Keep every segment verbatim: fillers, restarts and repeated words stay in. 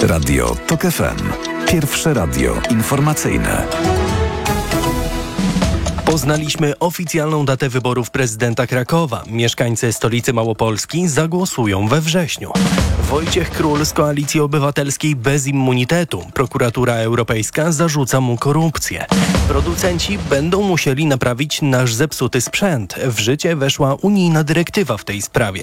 Radio TOK F M. Pierwsze radio informacyjne. Poznaliśmy oficjalną datę wyborów prezydenta Krakowa. Mieszkańcy stolicy Małopolski zagłosują we wrześniu. Wojciech Król z Koalicji Obywatelskiej bez immunitetu. Prokuratura Europejska zarzuca mu korupcję. Producenci będą musieli naprawić nasz zepsuty sprzęt. W życie weszła unijna dyrektywa w tej sprawie.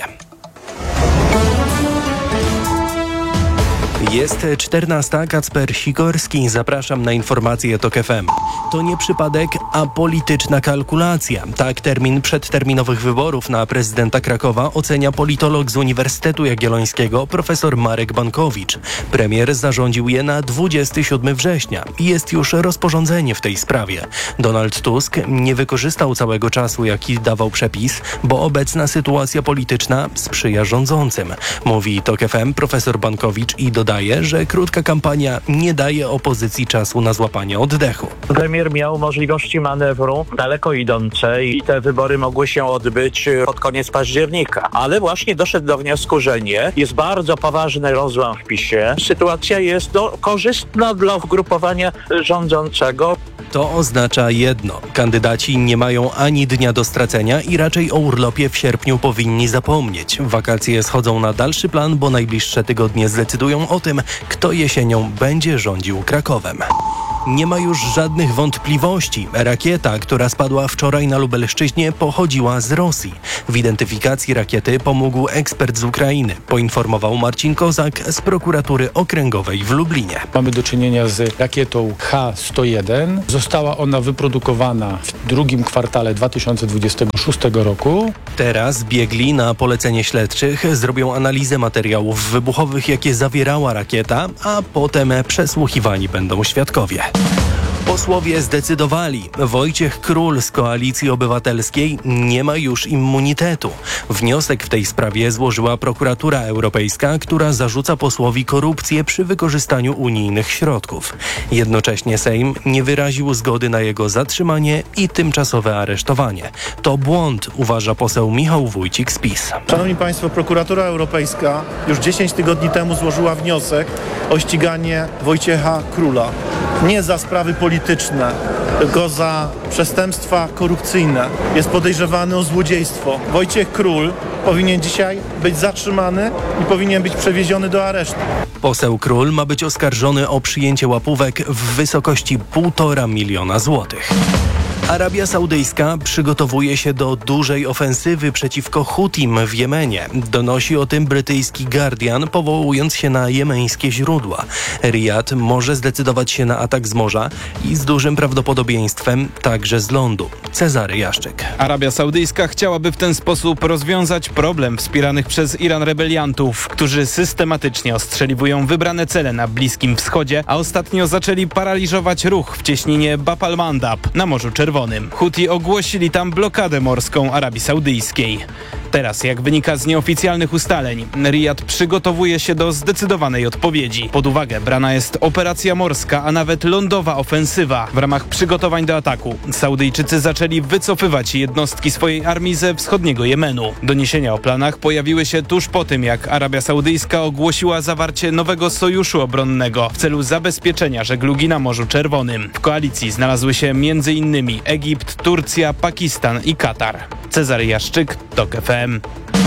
Jest czternasta. Kacper Sikorski. Zapraszam na informacje TOK F M. To nie przypadek, a polityczna kalkulacja. Tak termin przedterminowych wyborów na prezydenta Krakowa ocenia politolog z Uniwersytetu Jagiellońskiego profesor Marek Bankowicz. Premier zarządził je na dwudziestego siódmego września. Jest już rozporządzenie w tej sprawie. Donald Tusk nie wykorzystał całego czasu, jaki dawał przepis, bo obecna sytuacja polityczna sprzyja rządzącym. Mówi TOK F M profesor Bankowicz i dodaje, że krótka kampania nie daje opozycji czasu na złapanie oddechu. Premier miał możliwości manewru daleko idące i te wybory mogły się odbyć pod koniec października. Ale właśnie doszedł do wniosku, że nie. Jest bardzo poważny rozłam w PiSie. Sytuacja jest no, korzystna dla ugrupowania rządzącego. To oznacza jedno. Kandydaci nie mają ani dnia do stracenia i raczej o urlopie w sierpniu powinni zapomnieć. Wakacje schodzą na dalszy plan, bo najbliższe tygodnie zdecydują o tym, kto jesienią będzie rządził Krakowem. Nie ma już żadnych wątpliwości. Rakieta, która spadła wczoraj na Lubelszczyźnie, pochodziła z Rosji. W identyfikacji rakiety pomógł ekspert z Ukrainy, poinformował Marcin Kozak z prokuratury okręgowej w Lublinie. Mamy do czynienia z rakietą H sto jeden. Została ona wyprodukowana w drugim kwartale dwa tysiące dwudziestego szóstego roku. Teraz biegli na polecenie śledczych zrobią analizę materiałów wybuchowych, jakie zawierała rakieta, a potem przesłuchiwani będą świadkowie. Posłowie zdecydowali. Wojciech Król z Koalicji Obywatelskiej nie ma już immunitetu. Wniosek w tej sprawie złożyła prokuratura europejska, która zarzuca posłowi korupcję przy wykorzystaniu unijnych środków. Jednocześnie Sejm nie wyraził zgody na jego zatrzymanie i tymczasowe aresztowanie. To błąd, uważa poseł Michał Wójcik z PiS. Szanowni Państwo, prokuratura europejska już dziesięć tygodni temu złożyła wniosek o ściganie Wojciecha Króla. Nie za sprawy polityczne, tylko za przestępstwa korupcyjne. Jest podejrzewany o złodziejstwo. Wojciech Król powinien dzisiaj być zatrzymany i powinien być przewieziony do aresztu. Poseł Król ma być oskarżony o przyjęcie łapówek w wysokości półtora miliona złotych. Arabia Saudyjska przygotowuje się do dużej ofensywy przeciwko Hutim w Jemenie. Donosi o tym brytyjski Guardian, powołując się na jemeńskie źródła. Riyad może zdecydować się na atak z morza i z dużym prawdopodobieństwem także z lądu. Cezary Jaszczyk. Arabia Saudyjska chciałaby w ten sposób rozwiązać problem wspieranych przez Iran rebeliantów, którzy systematycznie ostrzeliwują wybrane cele na Bliskim Wschodzie, a ostatnio zaczęli paraliżować ruch w cieśninie Bab al-Mandab na Morzu Czerwonym. Huti ogłosili tam blokadę morską Arabii Saudyjskiej. Teraz, jak wynika z nieoficjalnych ustaleń, Riyad przygotowuje się do zdecydowanej odpowiedzi. Pod uwagę brana jest operacja morska, a nawet lądowa ofensywa. W ramach przygotowań do ataku Saudyjczycy zaczęli wycofywać jednostki swojej armii ze wschodniego Jemenu. Doniesienia o planach pojawiły się tuż po tym, jak Arabia Saudyjska ogłosiła zawarcie nowego sojuszu obronnego w celu zabezpieczenia żeglugi na Morzu Czerwonym. W koalicji znalazły się między innymi Egipt, Turcja, Pakistan i Katar. Cezary Jaszczyk, TOK F M.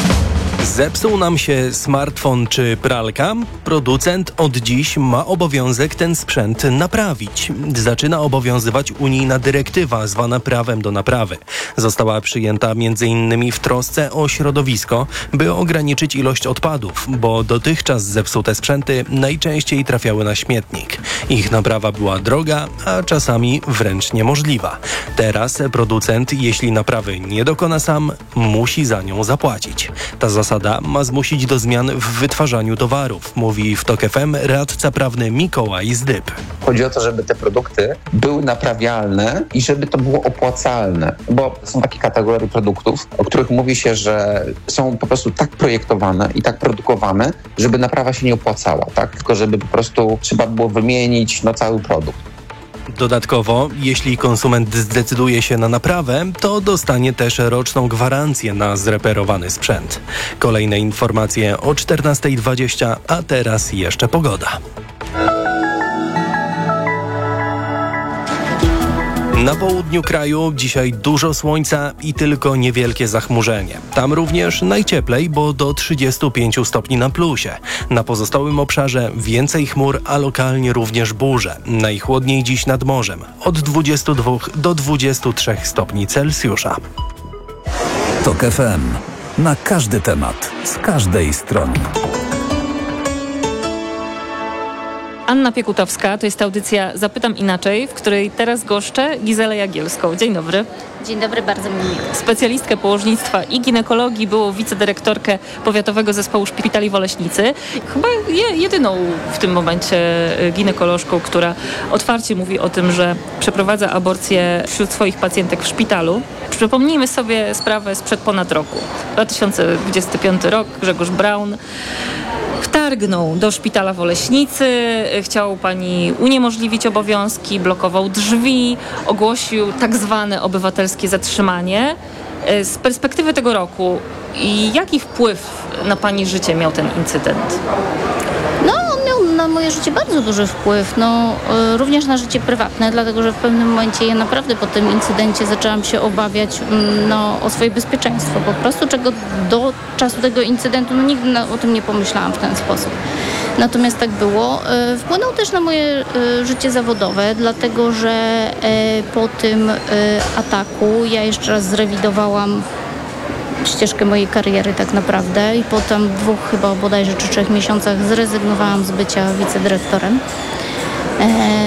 Zepsuł nam się smartfon czy pralka? Producent od dziś ma obowiązek ten sprzęt naprawić. Zaczyna obowiązywać unijna dyrektywa zwana prawem do naprawy. Została przyjęta między innymi w trosce o środowisko, by ograniczyć ilość odpadów, bo dotychczas zepsute sprzęty najczęściej trafiały na śmietnik. Ich naprawa była droga, a czasami wręcz niemożliwa. Teraz producent, jeśli naprawy nie dokona sam, musi za nią zapłacić. Ta zasada ma zmusić do zmian w wytwarzaniu towarów, mówi w TOK F M radca prawny Mikołaj Zdyb. Chodzi o to, żeby te produkty były naprawialne i żeby to było opłacalne, bo są takie kategorie produktów, o których mówi się, że są po prostu tak projektowane i tak produkowane, żeby naprawa się nie opłacała, tak? Tylko żeby po prostu trzeba było wymienić no, cały produkt. Dodatkowo, jeśli konsument zdecyduje się na naprawę, to dostanie też roczną gwarancję na zreperowany sprzęt. Kolejne informacje o czternasta dwadzieścia, a teraz jeszcze pogoda. Na południu kraju dzisiaj dużo słońca i tylko niewielkie zachmurzenie. Tam również najcieplej, bo do trzydziestu pięciu stopni na plusie. Na pozostałym obszarze więcej chmur, a lokalnie również burze. Najchłodniej dziś nad morzem. Od dwudziestu dwóch do dwudziestu trzech stopni Celsjusza. TOK F M. Na każdy temat, z każdej strony. Anna Piekutowska, to jest audycja Zapytam Inaczej, w której teraz goszczę Gizelę Jagielską. Dzień dobry. Dzień dobry, bardzo mi miło. Specjalistkę położnictwa i ginekologii, byłą wicedyrektorkę Powiatowego Zespołu Szpitali w Oleśnicy. Chyba je, jedyną w tym momencie ginekolożką, która otwarcie mówi o tym, że przeprowadza aborcję wśród swoich pacjentek w szpitalu. Przypomnijmy sobie sprawę sprzed ponad roku. dwa tysiące dwudziesty piąty rok, Grzegorz Braun wtargnął do szpitala w Oleśnicy, chciał pani uniemożliwić obowiązki, blokował drzwi, ogłosił tak zwane obywatelskie zatrzymanie. Z perspektywy tego roku, jaki wpływ na pani życie miał ten incydent? No, on miał na moje życie bardzo duży wpływ, no, y, również na życie prywatne, dlatego że w pewnym momencie ja naprawdę po tym incydencie zaczęłam się obawiać mm, no, o swoje bezpieczeństwo po prostu, czego do czasu tego incydentu no, nigdy na, o tym nie pomyślałam w ten sposób. Natomiast tak było. Y, wpłynął też na moje y, życie zawodowe, dlatego że y, po tym y, ataku ja jeszcze raz zrewidowałam ścieżkę mojej kariery tak naprawdę i po tam dwóch chyba bodajże czy trzech miesiącach zrezygnowałam z bycia wicedyrektorem, e,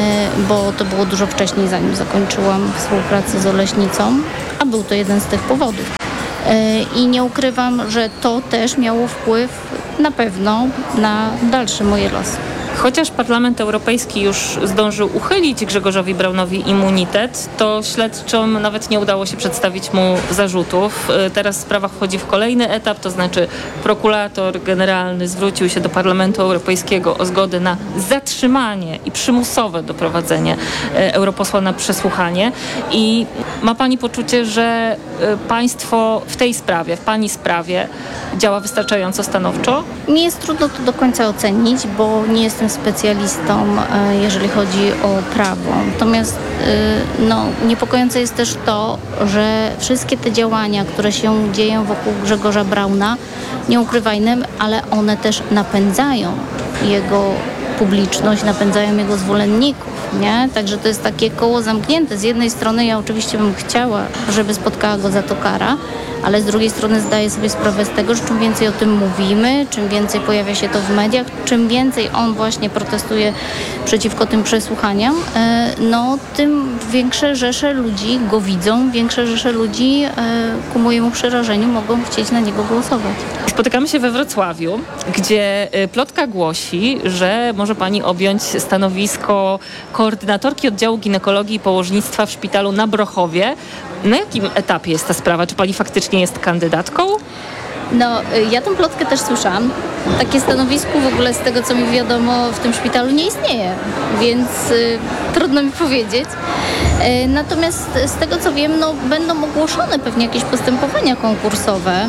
bo to było dużo wcześniej, zanim zakończyłam współpracę z Oleśnicą, a był to jeden z tych powodów. E, I nie ukrywam, że to też miało wpływ na pewno na dalsze moje losy. Chociaż Parlament Europejski już zdążył uchylić Grzegorzowi Braunowi immunitet, to śledczym nawet nie udało się przedstawić mu zarzutów. Teraz sprawa wchodzi w kolejny etap, to znaczy prokurator generalny zwrócił się do Parlamentu Europejskiego o zgodę na zatrzymanie i przymusowe doprowadzenie europosła na przesłuchanie. I ma pani poczucie, że państwo w tej sprawie, w pani sprawie działa wystarczająco stanowczo? Mi jest trudno to do końca ocenić, bo nie jestem specjalistą, jeżeli chodzi o prawo. Natomiast no, niepokojące jest też to, że wszystkie te działania, które się dzieją wokół Grzegorza Brauna, nie ukrywajmy, ale one też napędzają jego publiczność, napędzają jego zwolenników, nie? Także to jest takie koło zamknięte. Z jednej strony ja oczywiście bym chciała, żeby spotkała go za to kara, ale z drugiej strony zdaję sobie sprawę z tego, że czym więcej o tym mówimy, czym więcej pojawia się to w mediach, czym więcej on właśnie protestuje przeciwko tym przesłuchaniom, no tym większe rzesze ludzi go widzą, większe rzesze ludzi ku mojemu przerażeniu mogą chcieć na niego głosować. Spotykamy się we Wrocławiu, gdzie plotka głosi, że może pani objąć stanowisko koordynatorki oddziału ginekologii i położnictwa w szpitalu na Brochowie. Na jakim etapie jest ta sprawa? Czy pani faktycznie jest kandydatką? No, ja tę plotkę też słyszałam. Takie stanowisko w ogóle z tego, co mi wiadomo, w tym szpitalu nie istnieje, więc y, trudno mi powiedzieć. Y, natomiast z tego, co wiem, no, będą ogłoszone pewnie jakieś postępowania konkursowe, y,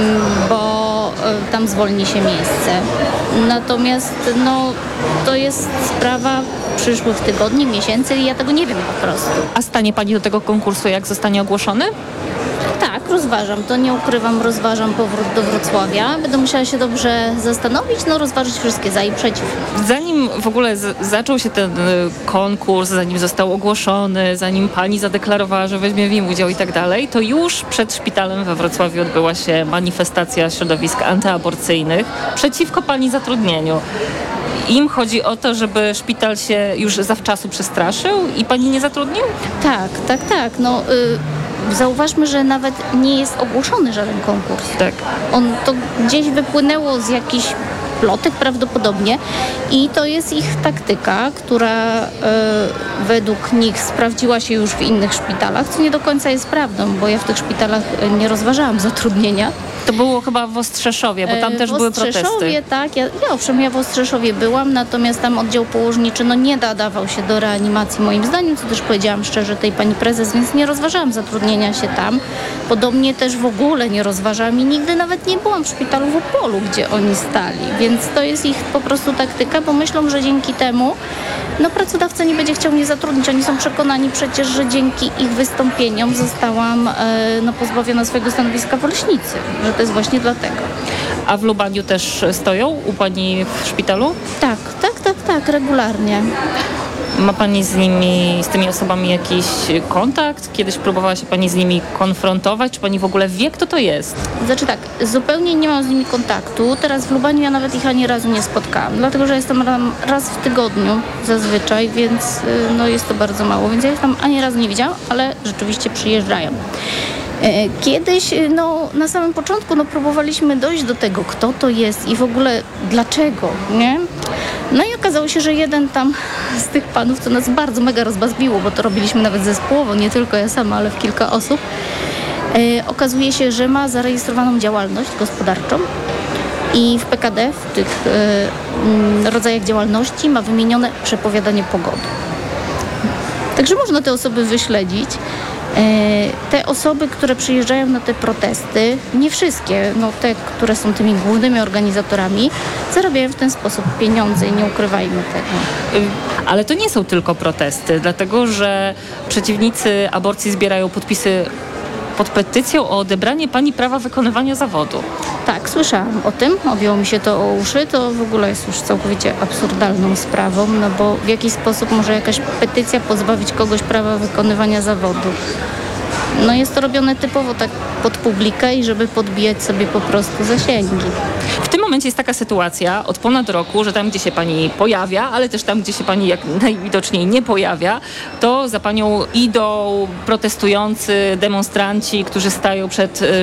bo y, tam zwolni się miejsce. Natomiast no, to jest sprawa przyszłych tygodni, miesięcy i ja tego nie wiem po prostu. A stanie pani do tego konkursu, jak zostanie ogłoszony? Tak, rozważam. To nie ukrywam, rozważam powrót do Wrocławia. Będę musiała się dobrze zastanowić, no rozważyć wszystkie za i przeciw. Zanim w ogóle z- zaczął się ten y, konkurs, zanim został ogłoszony, zanim pani zadeklarowała, że weźmie w nim udział i tak dalej, to już przed szpitalem we Wrocławiu odbyła się manifestacja środowisk antyaborcyjnych przeciwko pani zatrudnieniu. Im chodzi o to, żeby szpital się już zawczasu przestraszył i pani nie zatrudnił? Tak, tak, tak. No, y, zauważmy, że nawet nie jest ogłoszony żaden konkurs. Tak. On to gdzieś wypłynęło z jakichś plotek prawdopodobnie i to jest ich taktyka, która y, według nich sprawdziła się już w innych szpitalach, co nie do końca jest prawdą, bo ja w tych szpitalach nie rozważałam zatrudnienia. To było chyba w Ostrzeszowie, bo tam też w były protesty. W Ostrzeszowie, tak. Ja, ja owszem, ja w Ostrzeszowie byłam, natomiast tam oddział położniczy no, nie nadawał się do reanimacji moim zdaniem, co też powiedziałam szczerze tej pani prezes, więc nie rozważałam zatrudnienia się tam. Podobnie też w ogóle nie rozważałam i nigdy nawet nie byłam w szpitalu w Opolu, gdzie oni stali, więc Więc to jest ich po prostu taktyka, bo myślą, że dzięki temu no, pracodawca nie będzie chciał mnie zatrudnić. Oni są przekonani przecież, że dzięki ich wystąpieniom zostałam e, no, pozbawiona swojego stanowiska w Oleśnicy, że to jest właśnie dlatego. A w Lubaniu też stoją u pani w szpitalu? Tak, tak, tak, tak, regularnie. Ma pani z nimi, z tymi osobami jakiś kontakt? Kiedyś próbowała się pani z nimi konfrontować? Czy pani w ogóle wie, kto to jest? Znaczy tak, zupełnie nie mam z nimi kontaktu. Teraz w Lubaniu ja nawet ich ani razu nie spotkałam, dlatego że jestem raz w tygodniu zazwyczaj, więc no, jest to bardzo mało, więc ja ich tam ani razu nie widziałam, ale rzeczywiście przyjeżdżają. Kiedyś, no, na samym początku no, próbowaliśmy dojść do tego, kto to jest i w ogóle dlaczego, nie? No i okazało się, że jeden tam z tych panów, co nas bardzo mega rozbazbiło, bo to robiliśmy nawet zespołowo, nie tylko ja sama, ale w kilka osób, e, okazuje się, że ma zarejestrowaną działalność gospodarczą i w P K D, w tych e, rodzajach działalności ma wymienione przepowiadanie pogody. Także można te osoby wyśledzić. Te osoby, które przyjeżdżają na te protesty, nie wszystkie, no te, które są tymi głównymi organizatorami, zarabiają w ten sposób pieniądze i nie ukrywajmy tego. Ale to nie są tylko protesty, dlatego że przeciwnicy aborcji zbierają podpisy pod petycją o odebranie pani prawa wykonywania zawodu. Tak, słyszałam o tym, objęło mi się to o uszy, to w ogóle jest już całkowicie absurdalną sprawą, no bo w jaki sposób może jakaś petycja pozbawić kogoś prawa wykonywania zawodu? No jest to robione typowo tak pod publikę i żeby podbijać sobie po prostu zasięgi. W tym momencie jest taka sytuacja od ponad roku, że tam, gdzie się pani pojawia, ale też tam, gdzie się pani jak najwidoczniej nie pojawia, to za panią idą protestujący demonstranci, którzy stają przed